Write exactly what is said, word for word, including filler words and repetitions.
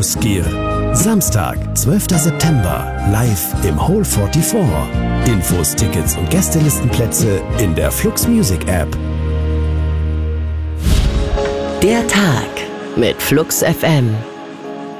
Gear. Samstag, zwölfter September, live im Hall vierundvierzig. Infos, Tickets und Gästelistenplätze in der Flux Music App. Der Tag mit Flux F M.